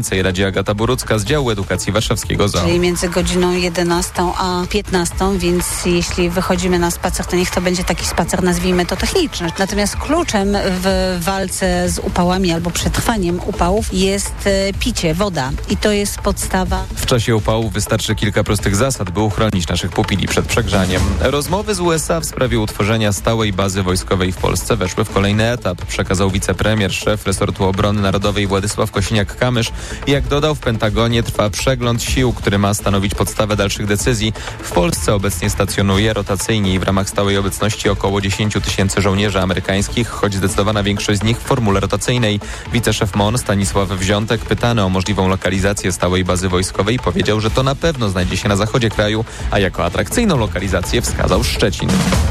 Radzi Agata Borucka z działu edukacji warszawskiego ZOO. Czyli między godziną 11 a 15, więc jeśli wychodzimy na spacer, to niech to będzie taki spacer, nazwijmy to techniczny. Natomiast kluczem w walce z upałami albo przetrwaniem upałów jest picie, woda. I to jest podstawa. W czasie upałów wystarczy kilka prostych zasad, by uchronić naszych pupili przed przegrzaniem. Rozmowy z USA w sprawie utworzenia stałej bazy wojskowej w Polsce weszły w kolejny etap, przekazał wicepremier, szef resortu obrony narodowej Władysław Kosiniak-Kamysz. Jak dodał, w Pentagonie trwa przegląd sił, który ma stanowić podstawę dalszych decyzji. W Polsce obecnie stacjonuje rotacyjnie i w ramach stałej obecności około 10 000 żołnierzy amerykańskich, choć zdecydowana większość z nich w formule rotacyjnej. Wiceszef MON Stanisław Wziątek, pytany o możliwą lokalizację stałej bazy wojskowej, powiedział, że to na pewno znajdzie się na zachodzie kraju, a jako atrakcyjną lokalizację wskazał Szczecin.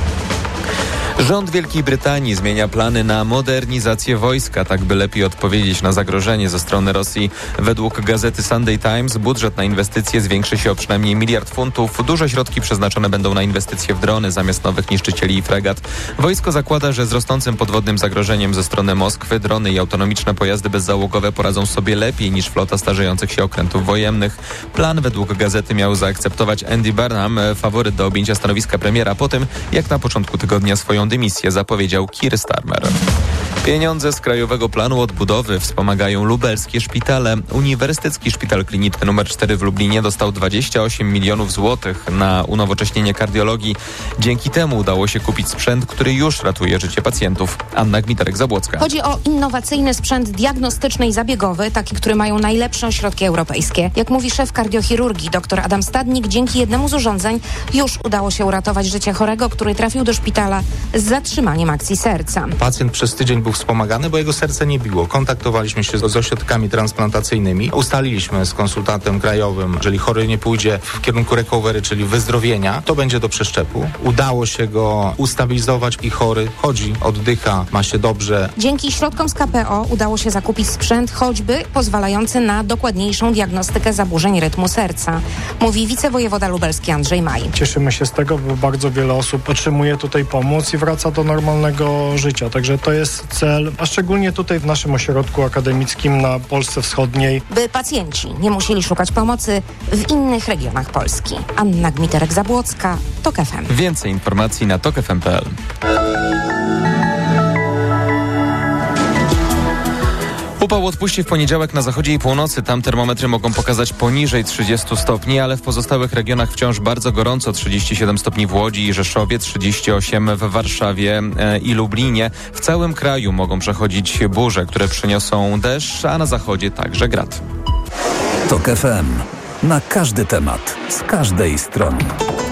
Rząd Wielkiej Brytanii zmienia plany na modernizację wojska, tak by lepiej odpowiedzieć na zagrożenie ze strony Rosji. Według gazety Sunday Times budżet na inwestycje zwiększy się o przynajmniej 1 000 000 funtów. Duże środki przeznaczone będą na inwestycje w drony zamiast nowych niszczycieli i fregat. Wojsko zakłada, że z rosnącym podwodnym zagrożeniem ze strony Moskwy drony i autonomiczne pojazdy bezzałogowe poradzą sobie lepiej niż flota starzejących się okrętów wojennych. Plan według gazety miał zaakceptować Andy Burnham, faworyt do objęcia stanowiska premiera po tym, jak na początku tygodnia swoją dymisję zapowiedział Keir Starmer. Pieniądze z Krajowego Planu Odbudowy wspomagają lubelskie szpitale. Uniwersytecki Szpital Kliniczny nr 4 w Lublinie dostał 28 milionów złotych na unowocześnienie kardiologii. Dzięki temu udało się kupić sprzęt, który już ratuje życie pacjentów. Anna Gmiterek-Zabłocka. Chodzi o innowacyjny sprzęt diagnostyczny i zabiegowy, taki, który mają najlepsze ośrodki europejskie. Jak mówi szef kardiochirurgii dr Adam Stadnik, dzięki jednemu z urządzeń już udało się uratować życie chorego, który trafił do szpitala z zatrzymaniem akcji serca. Pacjent przez tydzień był wspomagany, bo jego serce nie biło. Kontaktowaliśmy się z ośrodkami transplantacyjnymi. Ustaliliśmy z konsultantem krajowym, jeżeli chory nie pójdzie w kierunku recovery, czyli wyzdrowienia, to będzie do przeszczepu. Udało się go ustabilizować i chory chodzi, oddycha, ma się dobrze. Dzięki środkom z KPO udało się zakupić sprzęt choćby pozwalający na dokładniejszą diagnostykę zaburzeń rytmu serca, mówi wicewojewoda lubelski Andrzej Maj. Cieszymy się z tego, bo bardzo wiele osób otrzymuje tutaj pomoc i wraca do normalnego życia. Także to jest cel, a szczególnie tutaj w naszym ośrodku akademickim na Polsce Wschodniej. By pacjenci nie musieli szukać pomocy w innych regionach Polski. Anna Gmiterek-Zabłocka, TOK FM. Więcej informacji na tokfm.pl. Upał odpuści w poniedziałek na zachodzie i północy. Tam termometry mogą pokazać poniżej 30 stopni, ale w pozostałych regionach wciąż bardzo gorąco. 37 stopni w Łodzi i Rzeszowie, 38 w Warszawie i Lublinie. W całym kraju mogą przechodzić burze, które przyniosą deszcz, a na zachodzie także grad. TOK FM. Na każdy temat, z każdej strony.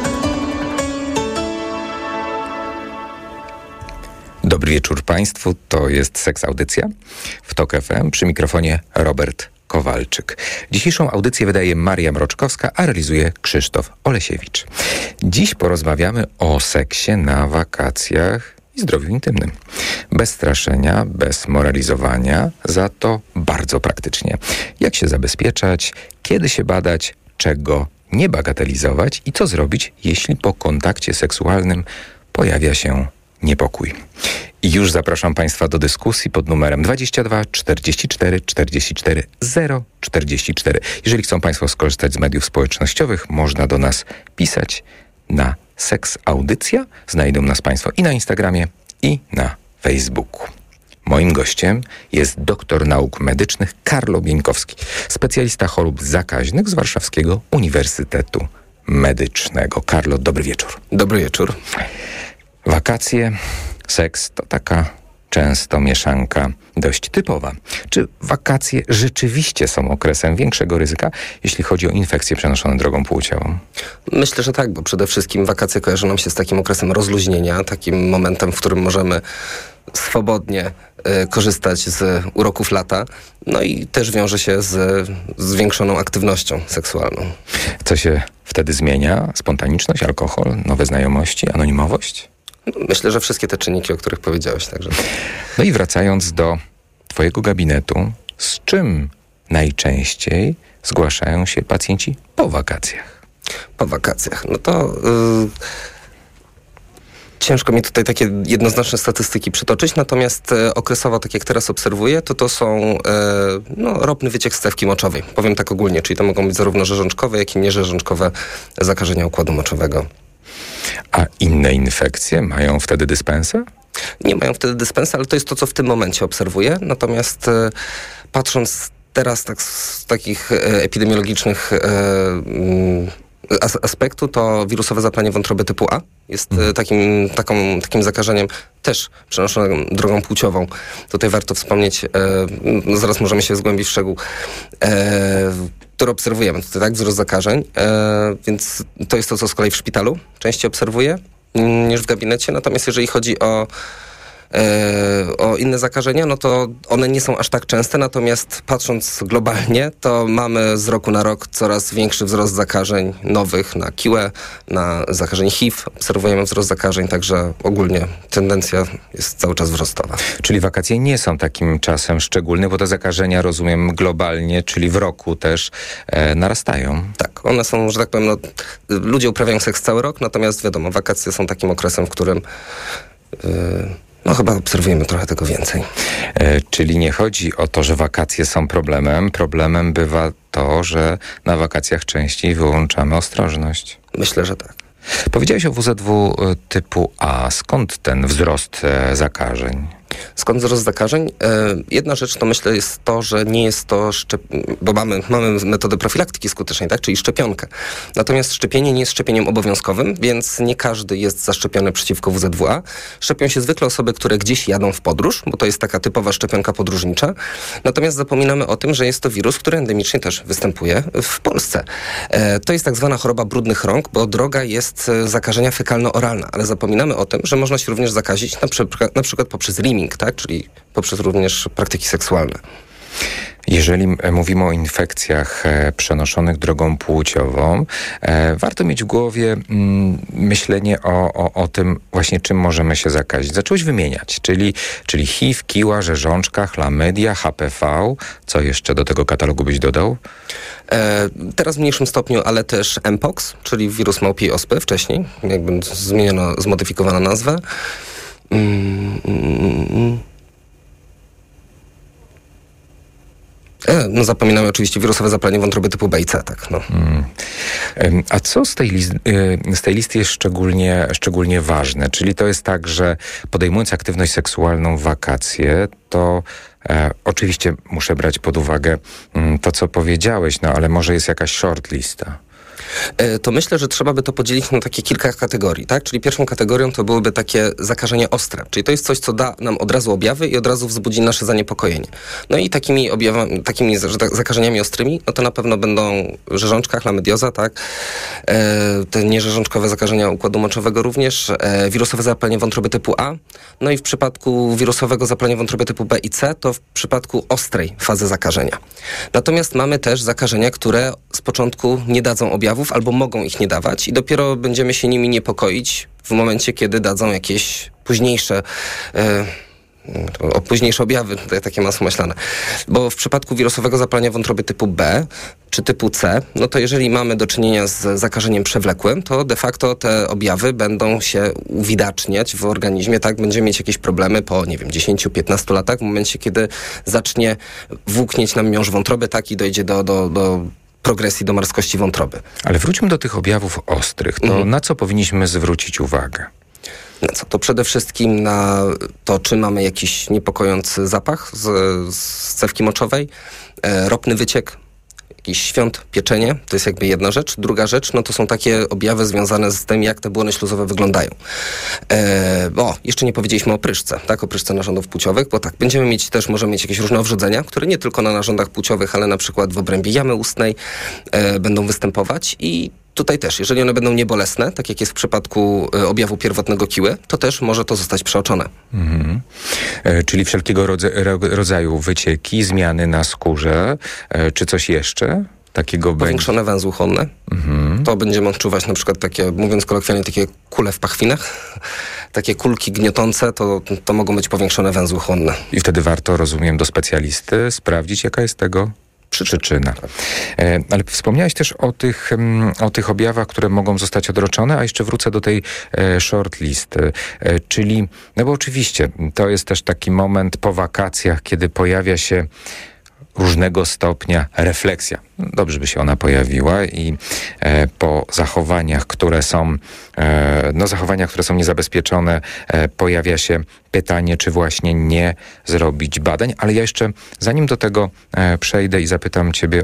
Dobry wieczór Państwu, to jest Seks Audycja w TOK FM, przy mikrofonie Robert Kowalczyk. Dzisiejszą audycję wydaje Maria Mroczkowska, a realizuje Krzysztof Olesiewicz. Dziś porozmawiamy o seksie na wakacjach i zdrowiu intymnym. Bez straszenia, bez moralizowania, za to bardzo praktycznie. Jak się zabezpieczać, kiedy się badać, czego nie bagatelizować i co zrobić, jeśli po kontakcie seksualnym pojawia się niepokój. I już zapraszam Państwa do dyskusji pod numerem 22 44 44 044. Jeżeli chcą Państwo skorzystać z mediów społecznościowych, można do nas pisać na Seks Audycja. Znajdą nas Państwo i na Instagramie, i na Facebooku. Moim gościem jest doktor nauk medycznych Karlo Bieńkowski, specjalista chorób zakaźnych z Warszawskiego Uniwersytetu Medycznego. Karlo, dobry wieczór. Dobry wieczór. Wakacje, seks to taka często mieszanka dość typowa. Czy wakacje rzeczywiście są okresem większego ryzyka, jeśli chodzi o infekcje przenoszone drogą płciową? Myślę, że tak, bo przede wszystkim wakacje kojarzą nam się z takim okresem rozluźnienia, takim momentem, w którym możemy swobodnie korzystać z uroków lata, no i też wiąże się z zwiększoną aktywnością seksualną. Co się wtedy zmienia? Spontaniczność, alkohol, nowe znajomości, anonimowość? Myślę, że wszystkie te czynniki, o których powiedziałeś, także. No i wracając do twojego gabinetu, z czym najczęściej zgłaszają się pacjenci po wakacjach? Po wakacjach. No to Ciężko mi tutaj takie jednoznaczne statystyki przytoczyć, natomiast okresowo, tak jak teraz obserwuję, to są ropny wyciek z cewki moczowej. Powiem tak ogólnie, czyli to mogą być zarówno rzeżączkowe, jak i nierzeżączkowe zakażenia układu moczowego. A inne infekcje mają wtedy dyspensę? Nie mają wtedy dyspensy, ale to jest to, co w tym momencie obserwuję. Natomiast patrząc teraz tak z takich epidemiologicznych aspektu, to wirusowe zapalenie wątroby typu A jest takim zakażeniem też przenoszonym drogą płciową. Tutaj warto wspomnieć, zaraz możemy się zgłębić w szczegół, które obserwujemy. Tutaj tak, wzrost zakażeń, więc to jest to, co z kolei w szpitalu częściej obserwuję niż w gabinecie. Natomiast jeżeli chodzi o inne zakażenia, no to one nie są aż tak częste, natomiast patrząc globalnie, to mamy z roku na rok coraz większy wzrost zakażeń nowych na kiłę, na zakażeń HIV. Obserwujemy wzrost zakażeń, także ogólnie tendencja jest cały czas wzrostowa. Czyli wakacje nie są takim czasem szczególnym, bo te zakażenia, rozumiem, globalnie, czyli w roku też narastają. Tak, one są, że tak powiem, ludzie uprawiają seks cały rok, natomiast wiadomo, wakacje są takim okresem, w którym chyba obserwujemy trochę tego więcej. Czyli nie chodzi o to, że wakacje są problemem. Problemem bywa to, że na wakacjach częściej wyłączamy ostrożność. Myślę, że tak. Powiedziałeś o WZW typu A. Skąd ten wzrost zakażeń? Skąd wzrost zakażeń? Jedna rzecz to myślę jest to, że nie jest to bo mamy metodę profilaktyki skutecznej, tak? Czyli szczepionkę. Natomiast szczepienie nie jest szczepieniem obowiązkowym, więc nie każdy jest zaszczepiony przeciwko WZW-A. Szczepią się zwykle osoby, które gdzieś jadą w podróż, bo to jest taka typowa szczepionka podróżnicza. Natomiast zapominamy o tym, że jest to wirus, który endemicznie też występuje w Polsce. To jest tak zwana choroba brudnych rąk, bo droga jest zakażenia fekalno-oralna, ale zapominamy o tym, że można się również zakazić na przykład poprzez rimming, tak? Czyli poprzez również praktyki seksualne. Jeżeli mówimy o infekcjach przenoszonych drogą płciową, warto mieć w głowie myślenie o tym właśnie, czym możemy się zakazić. Zacząłeś wymieniać, czyli HIV, kiła, rzeżączka, chlamydia, HPV. Co jeszcze do tego katalogu byś dodał? Teraz w mniejszym stopniu, ale też mpox, czyli wirus małpiej ospy wcześniej, jakby zmodyfikowano nazwę. Zapominamy oczywiście wirusowe zapalenie wątroby typu B i C, tak. No. A co z tej listy jest szczególnie ważne? Czyli to jest tak, że podejmując aktywność seksualną w wakacje, to oczywiście muszę brać pod uwagę to, co powiedziałeś, no ale może jest jakaś short lista. To myślę, że trzeba by to podzielić na takie kilka kategorii, tak? Czyli pierwszą kategorią to byłyby takie zakażenia ostre, czyli to jest coś, co da nam od razu objawy i od razu wzbudzi nasze zaniepokojenie. No i takimi zakażeniami ostrymi, no to na pewno będą rzeżączka, chlamydioza, tak? Te nierzeżączkowe zakażenia układu moczowego również, wirusowe zapalenie wątroby typu A, no i w przypadku wirusowego zapalenia wątroby typu B i C, to w przypadku ostrej fazy zakażenia. Natomiast mamy też zakażenia, które z początku nie dadzą objawów albo mogą ich nie dawać i dopiero będziemy się nimi niepokoić w momencie, kiedy dadzą jakieś późniejsze objawy, takie masło maślane. Bo w przypadku wirusowego zapalenia wątroby typu B czy typu C, no to jeżeli mamy do czynienia z zakażeniem przewlekłym, to de facto te objawy będą się uwidaczniać w organizmie, tak? Będziemy mieć jakieś problemy po, 10-15 latach, w momencie, kiedy zacznie włóknieć nam miąższ wątroby, tak? I dojdzie do progresji do marskości wątroby. Ale wróćmy do tych objawów ostrych. To na co powinniśmy zwrócić uwagę? Na co? To przede wszystkim na to, czy mamy jakiś niepokojący zapach z cewki moczowej, ropny wyciek, jakiś świąt, pieczenie, to jest jakby jedna rzecz. Druga rzecz, no to są takie objawy związane z tym, jak te błony śluzowe wyglądają. Jeszcze nie powiedzieliśmy o pryszce, tak? O pryszce narządów płciowych, bo tak, możemy mieć jakieś różne owrzodzenia, które nie tylko na narządach płciowych, ale na przykład w obrębie jamy ustnej będą występować i tutaj też, jeżeli one będą niebolesne, tak jak jest w przypadku objawu pierwotnego kiły, to też może to zostać przeoczone. Czyli wszelkiego rodzaju wycieki, zmiany na skórze, czy coś jeszcze takiego będzie? Powiększone węzły chłonne. To będziemy odczuwać na przykład takie, mówiąc kolokwialnie, takie kule w pachwinach. Takie kulki gniotące, to mogą być powiększone węzły chłonne. I wtedy warto, rozumiem, do specjalisty sprawdzić, jaka jest tego przyczyna. Ale wspomniałeś też o tych objawach, które mogą zostać odroczone, a jeszcze wrócę do tej shortlist. Czyli, no bo oczywiście to jest też taki moment po wakacjach, kiedy pojawia się różnego stopnia refleksja. Dobrze by się ona pojawiła i po zachowaniach, które są niezabezpieczone, pojawia się pytanie, czy właśnie nie zrobić badań. Ale ja jeszcze, zanim do tego przejdę i zapytam ciebie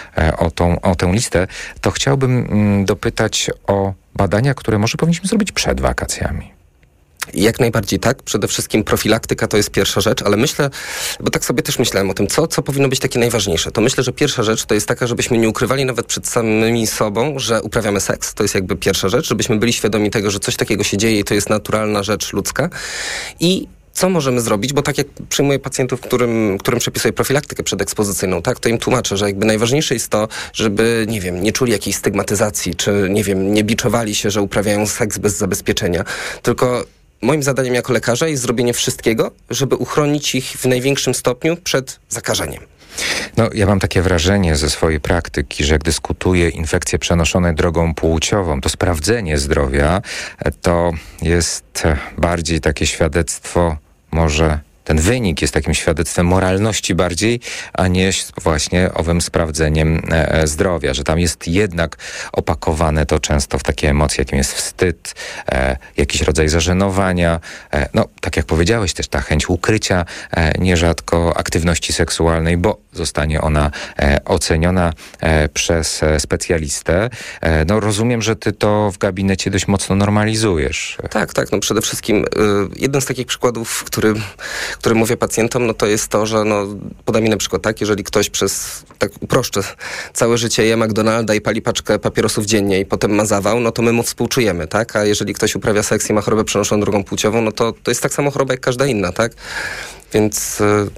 o tę listę, to chciałbym dopytać o badania, które może powinniśmy zrobić przed wakacjami. Jak najbardziej tak. Przede wszystkim profilaktyka to jest pierwsza rzecz, ale myślę, bo tak sobie też myślałem o tym, co powinno być takie najważniejsze. To myślę, że pierwsza rzecz to jest taka, żebyśmy nie ukrywali nawet przed samymi sobą, że uprawiamy seks. To jest jakby pierwsza rzecz, żebyśmy byli świadomi tego, że coś takiego się dzieje i to jest naturalna rzecz ludzka. I co możemy zrobić, bo tak jak przyjmuję pacjentów, którym przepisuję profilaktykę przedekspozycyjną, tak, to im tłumaczę, że jakby najważniejsze jest to, żeby, nie wiem, nie czuli jakiejś stygmatyzacji, czy, nie wiem, nie biczowali się, że uprawiają seks bez zabezpieczenia, tylko moim zadaniem jako lekarza jest zrobienie wszystkiego, żeby uchronić ich w największym stopniu przed zakażeniem. No, ja mam takie wrażenie ze swojej praktyki, że jak dyskutuję infekcje przenoszone drogą płciową, to sprawdzenie zdrowia to jest bardziej takie świadectwo, może ten wynik jest takim świadectwem moralności bardziej, a nie właśnie owym sprawdzeniem zdrowia, że tam jest jednak opakowane to często w takie emocje, jakim jest wstyd, jakiś rodzaj zażenowania. No, tak jak powiedziałeś, też ta chęć ukrycia nierzadko aktywności seksualnej, bo zostanie ona oceniona przez specjalistę. No, rozumiem, że ty to w gabinecie dość mocno normalizujesz. Tak. No przede wszystkim jeden z takich przykładów, który mówię pacjentom, no to jest to, że podam inny przykład, tak? Jeżeli ktoś tak uproszczę, całe życie je McDonalda i pali paczkę papierosów dziennie i potem ma zawał, no to my mu współczujemy, tak? A jeżeli ktoś uprawia seks i ma chorobę przenoszoną drogą płciową, no to jest tak samo choroba jak każda inna, tak? Więc...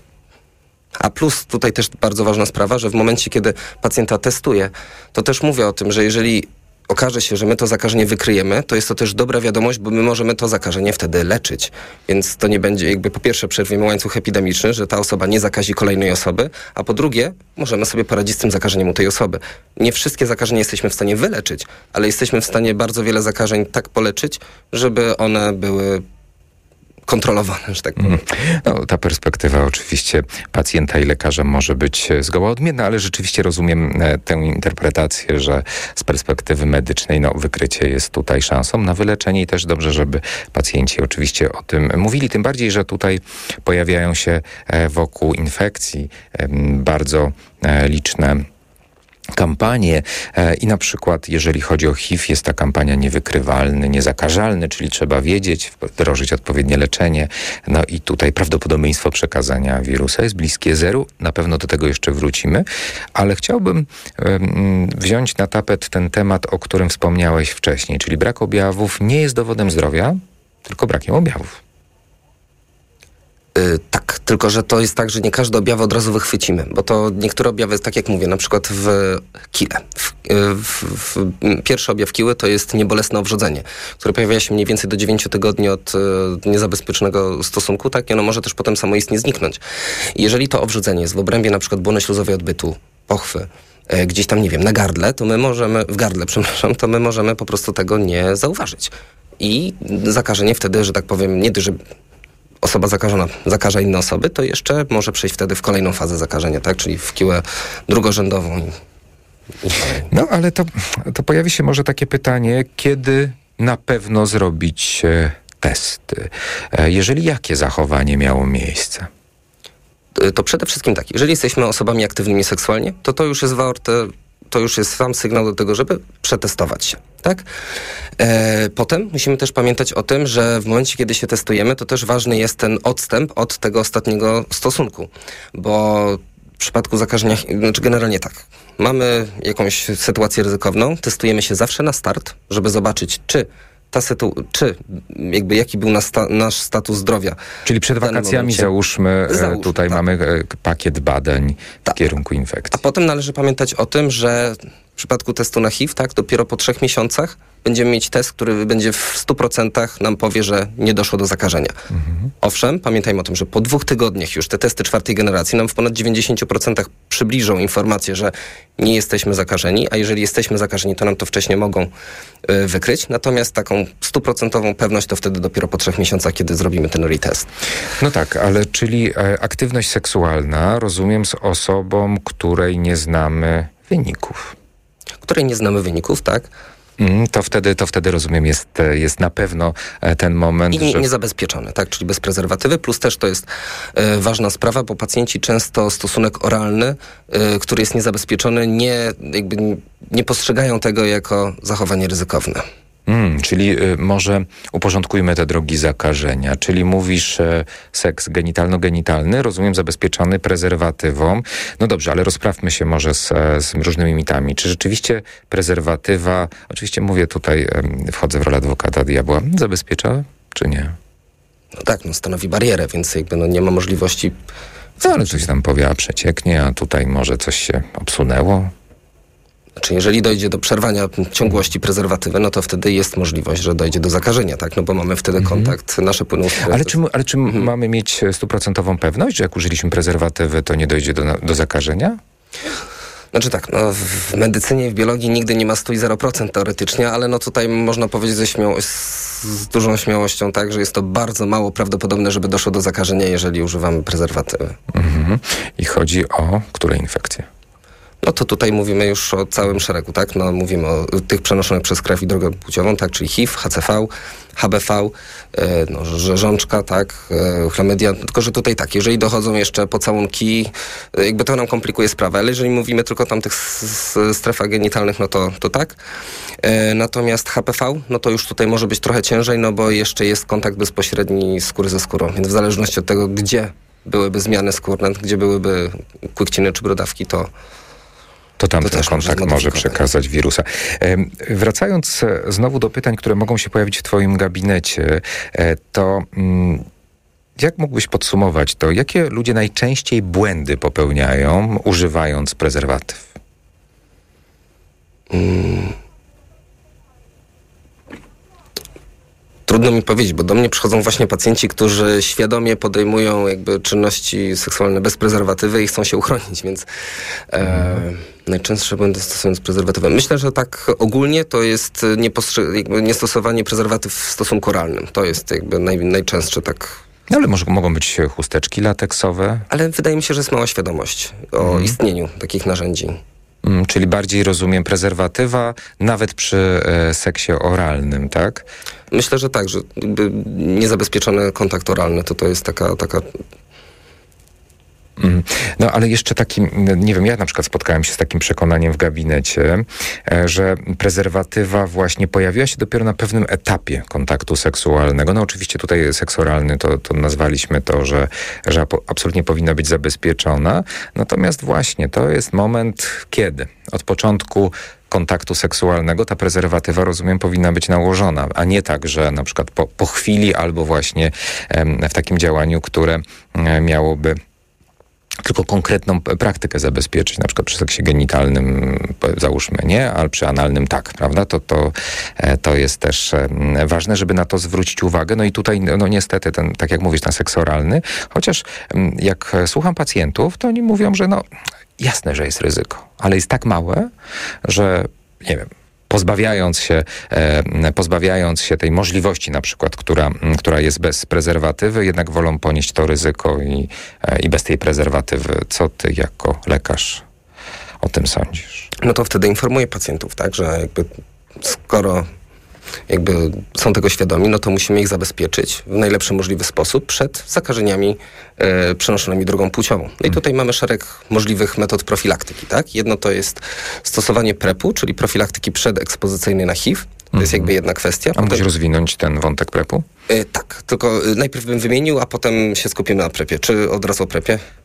A plus tutaj też bardzo ważna sprawa, że w momencie, kiedy pacjenta testuję, to też mówię o tym, że jeżeli okaże się, że my to zakażenie wykryjemy, to jest to też dobra wiadomość, bo my możemy to zakażenie wtedy leczyć. Więc to nie będzie jakby po pierwsze przerwiemy łańcuch epidemiczny, że ta osoba nie zakazi kolejnej osoby, a po drugie możemy sobie poradzić z tym zakażeniem u tej osoby. Nie wszystkie zakażenia jesteśmy w stanie wyleczyć, ale jesteśmy w stanie bardzo wiele zakażeń tak poleczyć, żeby one były kontrolowane, że tak powiem. No, ta perspektywa oczywiście pacjenta i lekarza może być zgoła odmienna, ale rzeczywiście rozumiem tę interpretację, że z perspektywy medycznej wykrycie jest tutaj szansą na wyleczenie i też dobrze, żeby pacjenci oczywiście o tym mówili. Tym bardziej, że tutaj pojawiają się wokół infekcji bardzo liczne kampanie i na przykład jeżeli chodzi o HIV, jest ta kampania niewykrywalny, niezakażalny, czyli trzeba wiedzieć, wdrożyć odpowiednie leczenie. No i tutaj prawdopodobieństwo przekazania wirusa jest bliskie zeru. Na pewno do tego jeszcze wrócimy, ale chciałbym wziąć na tapet ten temat, o którym wspomniałeś wcześniej, czyli brak objawów nie jest dowodem zdrowia, tylko brakiem objawów. Tak, tylko że to jest tak, że nie każde objawy od razu wychwycimy, bo to niektóre objawy, tak jak mówię, na przykład w kile. Pierwszy objaw kiły to jest niebolesne obrzodzenie, które pojawia się mniej więcej do 9 tygodni od niezabezpieczonego stosunku, tak, i ono może też potem samoistnie zniknąć. I jeżeli to obrzodzenie jest w obrębie na przykład błony śluzowej odbytu, pochwy, gdzieś tam, nie wiem, na gardle, to my możemy po prostu tego nie zauważyć. I zakażenie wtedy, że tak powiem, nie dość, że osoba zakażona zakaża inne osoby, to jeszcze może przejść wtedy w kolejną fazę zakażenia, tak? Czyli w kiłę drugorzędową. No, ale to pojawi się może takie pytanie, kiedy na pewno zrobić testy? Jeżeli jakie zachowanie miało miejsce? To przede wszystkim tak, jeżeli jesteśmy osobami aktywnymi seksualnie, to już jest warte... To już jest sam sygnał do tego, żeby przetestować się, tak? Potem musimy też pamiętać o tym, że w momencie, kiedy się testujemy, to też ważny jest ten odstęp od tego ostatniego stosunku, bo w przypadku zakażenia, znaczy generalnie tak, mamy jakąś sytuację ryzykowną, testujemy się zawsze na start, żeby zobaczyć, czy jaki był nasz status zdrowia. Czyli przed wakacjami załóżmy, tutaj tak. Mamy pakiet badań w kierunku infekcji. A potem należy pamiętać o tym, że W przypadku testu na HIV, tak, dopiero po 3 miesiącach będziemy mieć test, który będzie w 100% nam powie, że nie doszło do zakażenia. Owszem, pamiętajmy o tym, że po 2 tygodniach już te testy 4. generacji nam w ponad 90% przybliżą informację, że nie jesteśmy zakażeni, a jeżeli jesteśmy zakażeni, to nam to wcześniej mogą wykryć. Natomiast taką 100% pewność to wtedy dopiero po 3 miesiącach, kiedy zrobimy ten retest. No tak, ale czyli aktywność seksualna, rozumiem, z osobą, której nie znamy wyników. Której nie znamy wyników, tak? To wtedy rozumiem, jest na pewno ten moment, I niezabezpieczony, tak? Czyli bez prezerwatywy, plus też to jest ważna sprawa, bo pacjenci często stosunek oralny, który jest niezabezpieczony, nie postrzegają tego jako zachowanie ryzykowne. Czyli może uporządkujmy te drogi zakażenia. Czyli mówisz seks genitalno-genitalny, rozumiem, zabezpieczony prezerwatywą. No dobrze, ale rozprawmy się może z różnymi mitami. Czy rzeczywiście prezerwatywa, oczywiście mówię tutaj, wchodzę w rolę adwokata diabła, zabezpiecza, czy nie? No tak, stanowi barierę, więc nie ma możliwości... No ale coś tam powie, a przecieknie, a tutaj może coś się obsunęło. Znaczy, jeżeli dojdzie do przerwania ciągłości prezerwatywy, no to wtedy jest możliwość, że dojdzie do zakażenia, tak? No bo mamy wtedy kontakt, nasze płyną... Ale czy mamy mieć 100% pewność, że jak użyliśmy prezerwatywy, to nie dojdzie do zakażenia? Znaczy tak, w medycynie i w biologii nigdy nie ma 100 i 0% teoretycznie, ale tutaj można powiedzieć z dużą śmiałością, tak, że jest to bardzo mało prawdopodobne, żeby doszło do zakażenia, jeżeli używamy prezerwatywy. I chodzi o które infekcje? No to tutaj mówimy już o całym szeregu, tak? Mówimy o tych przenoszonych przez krew i drogę płciową, tak? Czyli HIV, HCV, HBV, rzeżączka, tak? Chlamydia. Tylko, że tutaj tak, jeżeli dochodzą jeszcze pocałunki, to nam komplikuje sprawę, ale jeżeli mówimy tylko o tamtych strefach genitalnych, no to tak. Natomiast HPV, no to już tutaj może być trochę ciężej, no bo jeszcze jest kontakt bezpośredni skóry ze skórą, więc w zależności od tego, gdzie byłyby zmiany skórne, gdzie byłyby kłykciny czy brodawki, to tam ten kontakt może przekazać wirusa. Wracając znowu do pytań, które mogą się pojawić w twoim gabinecie, to jak mógłbyś podsumować to? Jakie ludzie najczęściej błędy popełniają, używając prezerwatyw? Trudno mi powiedzieć, bo do mnie przychodzą właśnie pacjenci, którzy świadomie podejmują czynności seksualne bez prezerwatywy i chcą się uchronić, więc najczęstsze błędy stosując prezerwatywę. Myślę, że tak ogólnie to jest niestosowanie prezerwatyw w stosunku oralnym. To jest najczęstsze tak. No ale mogą być chusteczki lateksowe. Ale wydaje mi się, że jest mała świadomość o istnieniu takich narzędzi. Czyli bardziej rozumiem prezerwatywa nawet przy seksie oralnym, tak? Myślę, że tak, że niezabezpieczony kontakt oralny to jest taka... No ale jeszcze nie wiem, ja na przykład spotkałem się z takim przekonaniem w gabinecie, że prezerwatywa właśnie pojawiła się dopiero na pewnym etapie kontaktu seksualnego. No oczywiście tutaj seks oralny to nazwaliśmy to, że absolutnie powinna być zabezpieczona. Natomiast właśnie to jest moment kiedy? Od początku kontaktu seksualnego ta prezerwatywa, rozumiem, powinna być nałożona, a nie tak, że na przykład po chwili albo właśnie w takim działaniu, które miałoby tylko konkretną praktykę zabezpieczyć, na przykład przy seksie genitalnym załóżmy nie, ale przy analnym tak, prawda? To jest też ważne, żeby na to zwrócić uwagę. No i tutaj niestety tak jak mówisz, ten seks oralny, chociaż jak słucham pacjentów, to oni mówią, że jasne, że jest ryzyko, ale jest tak małe, że nie wiem, pozbawiając się tej możliwości na przykład, która jest bez prezerwatywy, jednak wolą ponieść to ryzyko i bez tej prezerwatywy. Co ty jako lekarz o tym sądzisz? No to wtedy informuję pacjentów, tak, że skoro są tego świadomi, no to musimy ich zabezpieczyć w najlepszy możliwy sposób przed zakażeniami przenoszonymi drogą płciową. No i tutaj mamy szereg możliwych metod profilaktyki, tak? Jedno to jest stosowanie PrEP-u, czyli profilaktyki przedekspozycyjnej na HIV. To jest jedna kwestia. A mógłbyś rozwinąć ten wątek PrEP-u? Tak, tylko najpierw bym wymienił, a potem się skupimy na PrEP-ie. Czy od razu o PrEP-ie?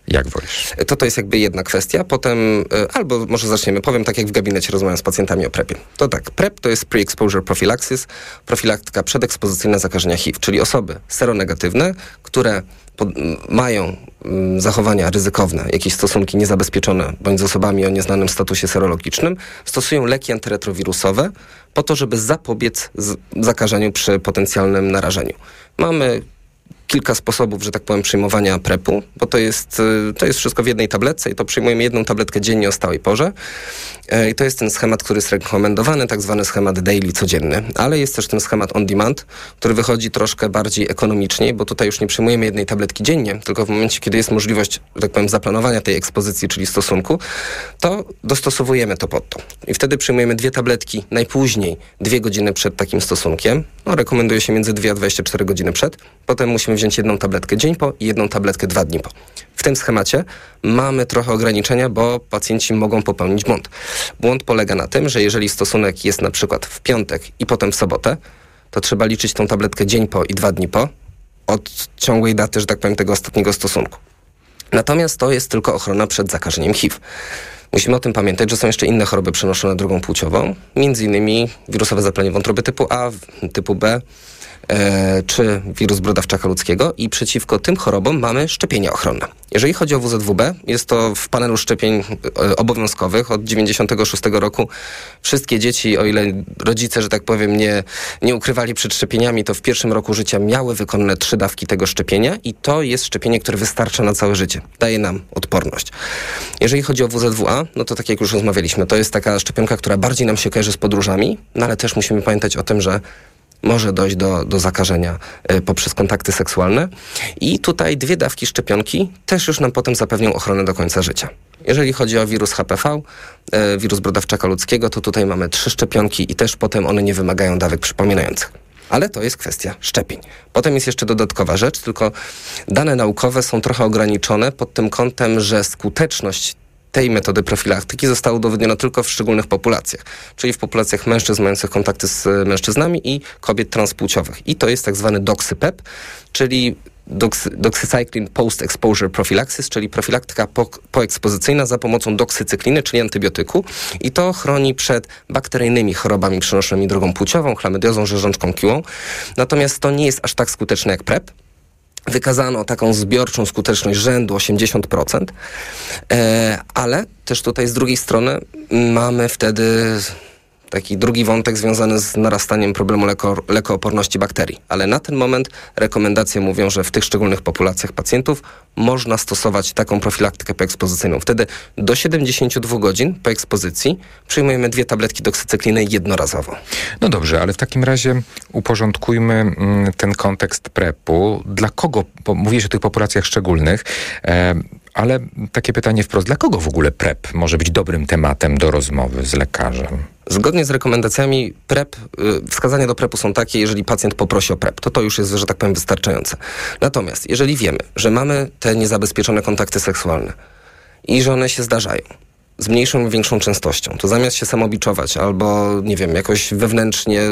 Jak wolisz? To jest jakby jedna kwestia. Potem, albo może zaczniemy, powiem tak jak w gabinecie rozmawiam z pacjentami o PrEP-ie. To tak, PrEP to jest Pre-Exposure Prophylaxis, profilaktyka przedekspozycyjna zakażenia HIV, czyli osoby seronegatywne, które mają zachowania ryzykowne, jakieś stosunki niezabezpieczone, bądź z osobami o nieznanym statusie serologicznym, stosują leki antyretrowirusowe po to, żeby zapobiec zakażeniu przy potencjalnym narażeniu. Mamy kilka sposobów, że tak powiem, przyjmowania PrEP-u, bo to jest wszystko w jednej tabletce i to przyjmujemy jedną tabletkę dziennie o stałej porze. I to jest ten schemat, który jest rekomendowany, tak zwany schemat daily, codzienny. Ale jest też ten schemat on demand, który wychodzi troszkę bardziej ekonomicznie, bo tutaj już nie przyjmujemy jednej tabletki dziennie, tylko w momencie, kiedy jest możliwość, że tak powiem, zaplanowania tej ekspozycji, czyli stosunku, to dostosowujemy to pod to. I wtedy przyjmujemy 2 tabletki najpóźniej 2 godziny przed takim stosunkiem. Rekomenduje się między 2 a 24 godziny przed. Potem musimy wziąć jedną tabletkę dzień po i jedną tabletkę 2 dni po. W tym schemacie mamy trochę ograniczenia, bo pacjenci mogą popełnić błąd. Błąd polega na tym, że jeżeli stosunek jest na przykład w piątek i potem w sobotę, to trzeba liczyć tą tabletkę dzień po i 2 dni po od ciągłej daty, że tak powiem, tego ostatniego stosunku. Natomiast to jest tylko ochrona przed zakażeniem HIV. Musimy o tym pamiętać, że są jeszcze inne choroby przenoszone drogą płciową, między innymi wirusowe zapalenie wątroby typu A, typu B, czy wirus brodawczaka ludzkiego i przeciwko tym chorobom mamy szczepienia ochronne. Jeżeli chodzi o WZWB, jest to w panelu szczepień obowiązkowych od 96 roku. Wszystkie dzieci, o ile rodzice, że tak powiem, nie ukrywali przed szczepieniami, to w pierwszym roku życia miały wykonane 3 dawki tego szczepienia i to jest szczepienie, które wystarcza na całe życie. Daje nam odporność. Jeżeli chodzi o WZWA, no to tak jak już rozmawialiśmy, to jest taka szczepionka, która bardziej nam się kojarzy z podróżami, no ale też musimy pamiętać o tym, że może dojść do zakażenia poprzez kontakty seksualne. I tutaj 2 dawki szczepionki też już nam potem zapewnią ochronę do końca życia. Jeżeli chodzi o wirus HPV, wirus brodawczaka ludzkiego, to tutaj mamy 3 szczepionki i też potem one nie wymagają dawek przypominających. Ale to jest kwestia szczepień. Potem jest jeszcze dodatkowa rzecz, tylko dane naukowe są trochę ograniczone pod tym kątem, że skuteczność tej metody profilaktyki została udowodniona tylko w szczególnych populacjach, czyli w populacjach mężczyzn mających kontakty z mężczyznami i kobiet transpłciowych. I to jest tak zwany doxyPEP, czyli doxycycline post-exposure prophylaxis, czyli profilaktyka poekspozycyjna za pomocą doksycykliny, czyli antybiotyku. I to chroni przed bakteryjnymi chorobami przenoszonymi drogą płciową, chlamydiozą, rzeżączką kiłą. Natomiast to nie jest aż tak skuteczne jak PrEP. Wykazano taką zbiorczą skuteczność rzędu 80%, ale też tutaj z drugiej strony mamy wtedy taki drugi wątek związany z narastaniem problemu lekooporności bakterii. Ale na ten moment rekomendacje mówią, że w tych szczególnych populacjach pacjentów można stosować taką profilaktykę poekspozycyjną. Wtedy do 72 godzin po ekspozycji przyjmujemy 2 tabletki doksycykliny jednorazowo. No dobrze, ale w takim razie uporządkujmy ten kontekst PrEP-u. Dla kogo, mówisz o tych populacjach szczególnych, ale takie pytanie wprost, dla kogo w ogóle PrEP może być dobrym tematem do rozmowy z lekarzem? Zgodnie z rekomendacjami PrEP, wskazania do PrEP-u są takie, jeżeli pacjent poprosi o PrEP, to już jest, że tak powiem, wystarczające. Natomiast jeżeli wiemy, że mamy te niezabezpieczone kontakty seksualne i że one się zdarzają z mniejszą lub większą częstością, to zamiast się samobiczować albo, nie wiem, jakoś wewnętrznie,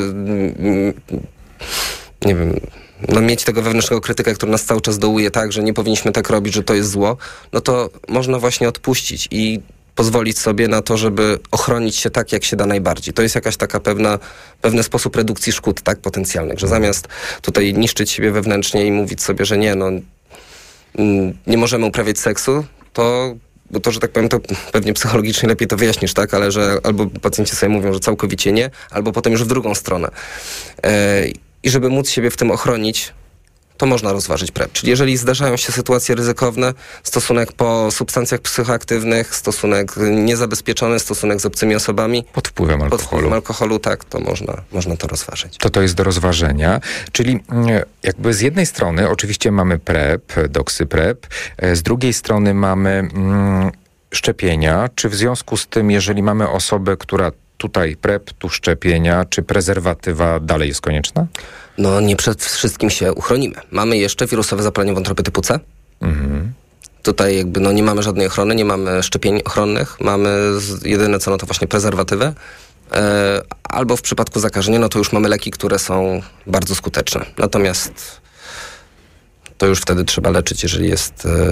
nie wiem, mieć tego wewnętrznego krytyka, który nas cały czas dołuje tak, że nie powinniśmy tak robić, że to jest zło, no to można właśnie odpuścić i pozwolić sobie na to, żeby ochronić się tak, jak się da najbardziej. To jest jakaś taka pewny sposób redukcji szkód, tak, potencjalnych, że zamiast tutaj niszczyć siebie wewnętrznie i mówić sobie, że nie możemy uprawiać seksu, bo to, że tak powiem, to pewnie psychologicznie lepiej to wyjaśnisz, tak, ale że albo pacjenci sobie mówią, że całkowicie nie, albo potem już w drugą stronę. I żeby móc siebie w tym ochronić, to można rozważyć PrEP. Czyli jeżeli zdarzają się sytuacje ryzykowne, stosunek po substancjach psychoaktywnych, stosunek niezabezpieczony, stosunek z obcymi osobami. Pod wpływem alkoholu. Pod wpływem alkoholu, tak, to można to rozważyć. To jest do rozważenia. Czyli jakby z jednej strony oczywiście mamy PrEP, doxyPrEP, z drugiej strony mamy szczepienia. Czy w związku z tym, jeżeli mamy osobę, która tutaj PrEP, tu szczepienia, czy prezerwatywa dalej jest konieczna? No nie przed wszystkim się uchronimy. Mamy jeszcze wirusowe zapalenie wątroby typu C. Mhm. Tutaj jakby nie mamy żadnej ochrony, nie mamy szczepień ochronnych, mamy jedyne co to właśnie prezerwatywę. Albo w przypadku zakażenia, to już mamy leki, które są bardzo skuteczne. Natomiast to już wtedy trzeba leczyć, jeżeli jest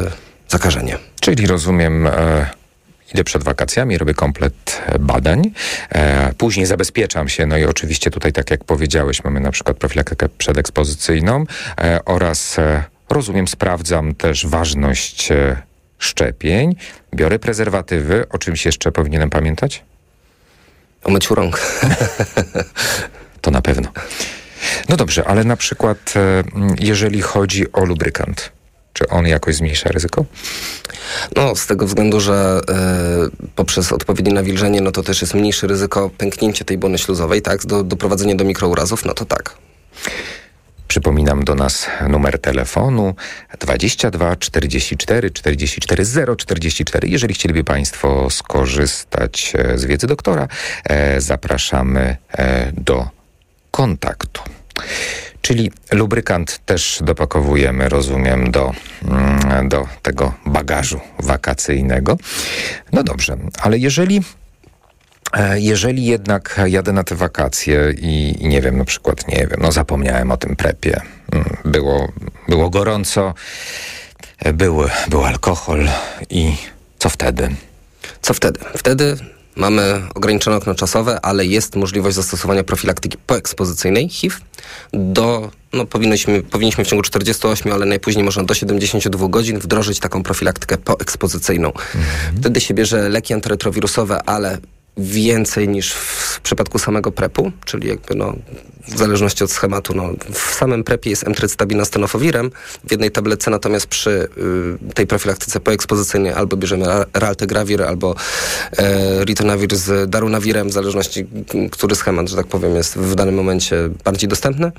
zakażenie. Czyli rozumiem, idę przed wakacjami, robię komplet badań, później zabezpieczam się, no i oczywiście tutaj, tak jak powiedziałeś, mamy na przykład profilaktykę przedekspozycyjną oraz rozumiem, sprawdzam też ważność szczepień, biorę prezerwatywy. O czymś jeszcze powinienem pamiętać? O myciu rąk. To na pewno. No dobrze, ale na przykład jeżeli chodzi o lubrykant, czy on jakoś zmniejsza ryzyko? No, z tego względu, że poprzez odpowiednie nawilżenie, no to też jest mniejsze ryzyko pęknięcia tej błony śluzowej, tak? Doprowadzenie do mikrourazów, no to tak. Przypominam do nas numer telefonu 22 44 44 044. Jeżeli chcieliby Państwo skorzystać z wiedzy doktora, zapraszamy do kontaktu. Czyli lubrykant też dopakowujemy, rozumiem, do tego bagażu wakacyjnego. No dobrze, ale jeżeli jednak jadę na te wakacje i nie wiem, na przykład, no zapomniałem o tym prepie, było gorąco, był alkohol i co wtedy? Co wtedy? Wtedy mamy ograniczone okno czasowe, ale jest możliwość zastosowania profilaktyki poekspozycyjnej HIV. Powinniśmy w ciągu 48, ale najpóźniej można do 72 godzin wdrożyć taką profilaktykę poekspozycyjną. Wtedy się bierze leki antyretrowirusowe, ale więcej niż w przypadku samego PrEP-u, czyli jakby w zależności od schematu, w samym PrEP-ie jest emtrycytabina z tenofowirem w jednej tabletce, natomiast przy tej profilaktyce poekspozycyjnej albo bierzemy raltegravir, albo ritonavir z darunawirem, w zależności, który schemat, że tak powiem, jest w danym momencie bardziej dostępny.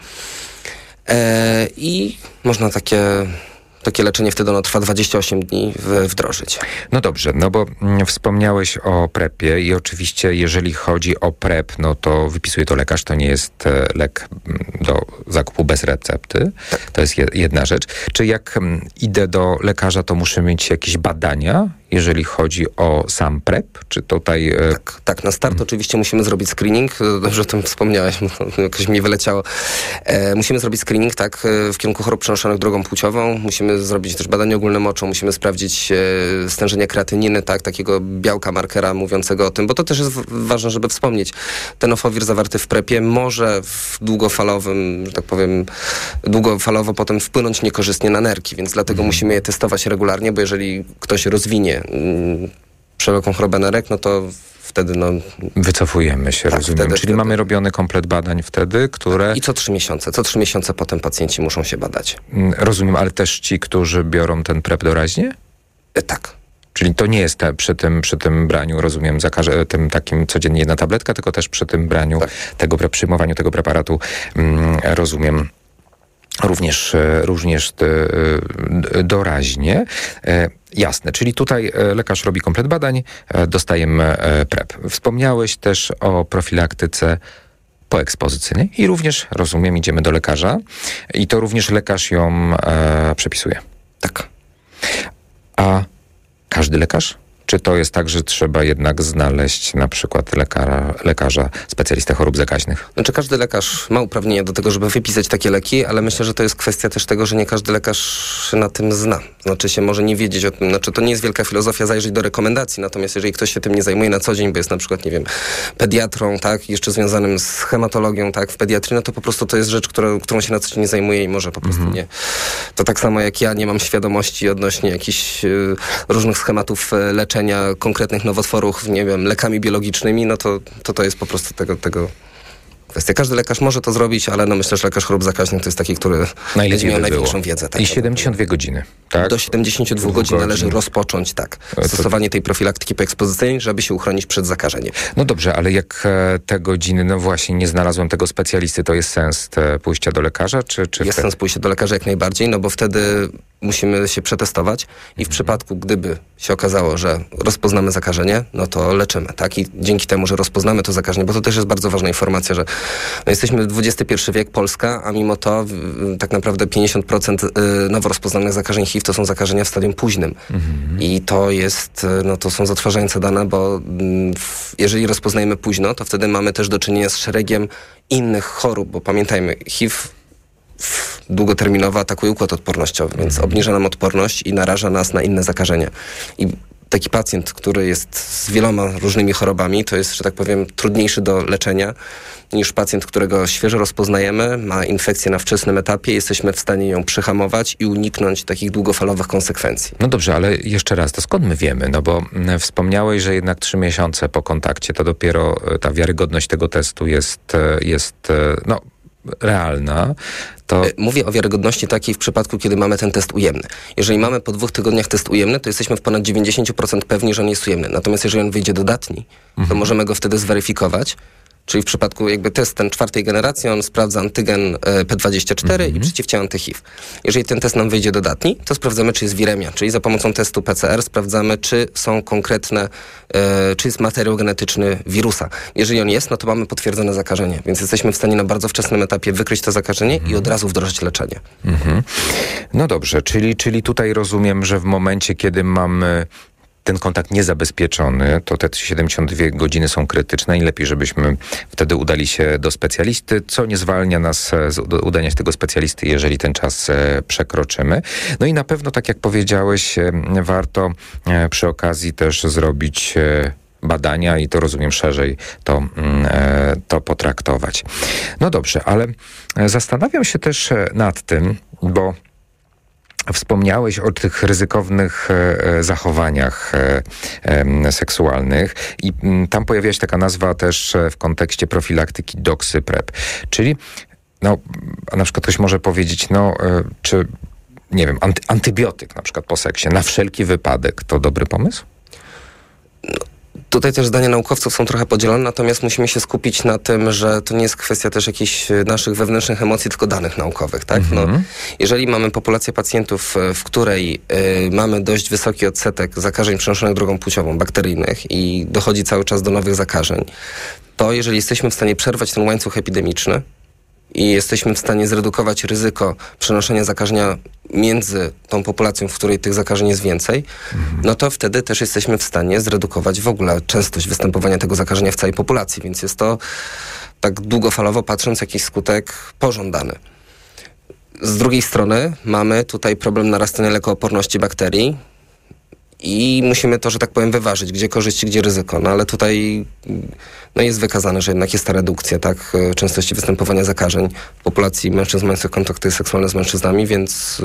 I można takie leczenie wtedy trwa 28 dni wdrożyć. No dobrze, no bo wspomniałeś o PrEP-ie i oczywiście jeżeli chodzi o PrEP, no to wypisuje to lekarz, to nie jest lek do zakupu bez recepty. To jest jedna rzecz. Czy jak idę do lekarza, to muszę mieć jakieś badania, jeżeli chodzi o sam PrEP? Czy tutaj... Tak, na start oczywiście musimy zrobić screening. Dobrze o tym wspomniałeś, jakoś mi wyleciało. Musimy zrobić screening, tak, w kierunku chorób przenoszonych drogą płciową. Musimy zrobić też badanie ogólne moczu, musimy sprawdzić stężenie kreatyniny, tak, takiego białka markera mówiącego o tym, bo to też jest ważne, żeby wspomnieć. Tenofowir zawarty w PrEP-ie może w długofalowym, że tak powiem, długofalowo potem wpłynąć niekorzystnie na nerki, więc dlatego musimy je testować regularnie, bo jeżeli ktoś rozwinie przewlekłą chorobę nerek, no to wtedy wycofujemy się, tak, rozumiem. Czyli mamy robiony komplet badań wtedy, które... I co 3 miesiące. Co 3 miesiące potem pacjenci muszą się badać. Rozumiem, ale też ci, którzy biorą ten PrEP doraźnie? Tak. Czyli to nie jest przy tym braniu, rozumiem, tym takim codziennie jedna tabletka, tylko też przy tym braniu, przyjmowaniu tego preparatu, rozumiem, również doraźnie. Jasne, czyli tutaj lekarz robi komplet badań, dostajemy PrEP. Wspomniałeś też o profilaktyce poekspozycyjnej i również, rozumiem, idziemy do lekarza i to również lekarz ją przepisuje. Tak. A każdy lekarz? Czy to jest tak, że trzeba jednak znaleźć na przykład lekarza, specjalistę chorób zakaźnych? Znaczy każdy lekarz ma uprawnienia do tego, żeby wypisać takie leki, ale myślę, że to jest kwestia też tego, że nie każdy lekarz się na tym zna. Znaczy się może nie wiedzieć o tym. Znaczy to nie jest wielka filozofia zajrzeć do rekomendacji, natomiast jeżeli ktoś się tym nie zajmuje na co dzień, bo jest na przykład, nie wiem, pediatrą, tak, jeszcze związanym z hematologią, tak, w pediatrii, no to po prostu to jest rzecz, którą się na co dzień nie zajmuje i może po prostu nie. To tak samo jak ja nie mam świadomości odnośnie jakichś różnych schematów leczenia konkretnych nowotworów, nie wiem, lekami biologicznymi, no to jest po prostu tego kwestia. Każdy lekarz może to zrobić, ale myślę, że lekarz chorób zakaźnych to jest taki, który będzie miał największą wiedzę. Tak, i 72 godziny, tak? Do 72 godzin należy rozpocząć, stosowanie tej profilaktyki poekspozycyjnej, żeby się uchronić przed zakażeniem. No dobrze, ale jak te godziny, no właśnie nie znalazłem tego specjalisty, to jest sens pójścia do lekarza? Czy jest sens pójścia do lekarza jak najbardziej, no bo wtedy musimy się przetestować i w przypadku, gdyby się okazało, że rozpoznamy zakażenie, no to leczymy, tak? I dzięki temu, że rozpoznamy to zakażenie, bo to też jest bardzo ważna informacja, że jesteśmy XXI wiek, Polska, a mimo to tak naprawdę 50% nowo rozpoznanych zakażeń HIV to są zakażenia w stadium późnym. I to jest, to są zatrważające dane, bo jeżeli rozpoznajemy późno, to wtedy mamy też do czynienia z szeregiem innych chorób, bo pamiętajmy, HIV długoterminowo atakuje układ odpornościowy, więc obniża nam odporność i naraża nas na inne zakażenia. I taki pacjent, który jest z wieloma różnymi chorobami, to jest, że tak powiem, trudniejszy do leczenia niż pacjent, którego świeżo rozpoznajemy, ma infekcję na wczesnym etapie, jesteśmy w stanie ją przyhamować i uniknąć takich długofalowych konsekwencji. No dobrze, ale jeszcze raz, to skąd my wiemy? No bo wspomniałeś, że jednak 3 miesiące po kontakcie to dopiero ta wiarygodność tego testu jest realna. To... Mówię o wiarygodności takiej w przypadku, kiedy mamy ten test ujemny. Jeżeli mamy po 2 tygodniach test ujemny, to jesteśmy w ponad 90% pewni, że on jest ujemny. Natomiast jeżeli on wyjdzie dodatni, to możemy go wtedy zweryfikować. Czyli w przypadku jakby test ten 4. generacji, on sprawdza antygen P24 i przeciwciała anty-HIV. Jeżeli ten test nam wyjdzie dodatni, to sprawdzamy, czy jest wiremia, czyli za pomocą testu PCR sprawdzamy, czy są konkretne, czy jest materiał genetyczny wirusa. Jeżeli on jest, no to mamy potwierdzone zakażenie, więc jesteśmy w stanie na bardzo wczesnym etapie wykryć to zakażenie i od razu wdrożyć leczenie. No dobrze, czyli tutaj rozumiem, że w momencie, kiedy mamy ten kontakt niezabezpieczony, to te 72 godziny są krytyczne i lepiej, żebyśmy wtedy udali się do specjalisty, co nie zwalnia nas z udania się tego specjalisty, jeżeli ten czas przekroczymy. No i na pewno, tak jak powiedziałeś, warto przy okazji też zrobić badania i to, rozumiem, szerzej to potraktować. No dobrze, ale zastanawiam się też nad tym, bo wspomniałeś o tych ryzykownych zachowaniach seksualnych i tam pojawiła się taka nazwa też w kontekście profilaktyki doxyprep. Czyli, na przykład ktoś może powiedzieć, czy, nie wiem, antybiotyk na przykład po seksie na wszelki wypadek to dobry pomysł? Tutaj też zdania naukowców są trochę podzielone, natomiast musimy się skupić na tym, że to nie jest kwestia też jakichś naszych wewnętrznych emocji, tylko danych naukowych, tak? Jeżeli mamy populację pacjentów, w której mamy dość wysoki odsetek zakażeń przenoszonych drogą płciową, bakteryjnych i dochodzi cały czas do nowych zakażeń, to jeżeli jesteśmy w stanie przerwać ten łańcuch epidemiczny i jesteśmy w stanie zredukować ryzyko przenoszenia zakażenia między tą populacją, w której tych zakażeń jest więcej, no to wtedy też jesteśmy w stanie zredukować w ogóle częstość występowania tego zakażenia w całej populacji, więc jest to tak długofalowo patrząc jakiś skutek pożądany. Z drugiej strony mamy tutaj problem narastania lekooporności bakterii i musimy to, że tak powiem, wyważyć, gdzie korzyści, gdzie ryzyko. No ale tutaj jest wykazane, że jednak jest ta redukcja, tak, częstości występowania zakażeń w populacji mężczyzn mających kontakty seksualne z mężczyznami, więc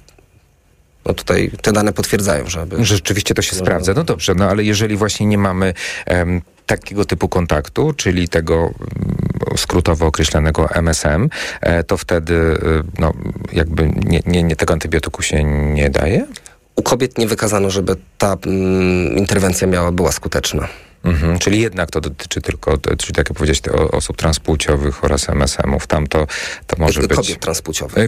tutaj te dane potwierdzają, że rzeczywiście to się sprawdza. No dobrze, ale jeżeli właśnie nie mamy takiego typu kontaktu, czyli tego skrótowo określanego MSM, to wtedy jakby nie tego antybiotyku się nie daje? U kobiet nie wykazano, żeby ta interwencja była skuteczna. Czyli jednak to dotyczy tylko, czyli tak jak powiedziałeś, osób transpłciowych oraz MSM-ów. Tam to może być... Kobiet transpłciowych.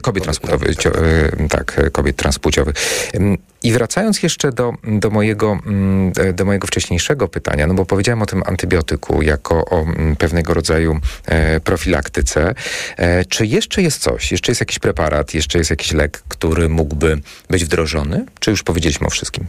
Kobiet transpłciowych. I wracając jeszcze do mojego wcześniejszego pytania, bo powiedziałem o tym antybiotyku jako o pewnego rodzaju profilaktyce. Czy jeszcze jest coś? Jeszcze jest jakiś preparat? Jeszcze jest jakiś lek, który mógłby być wdrożony? Czy już powiedzieliśmy o wszystkim?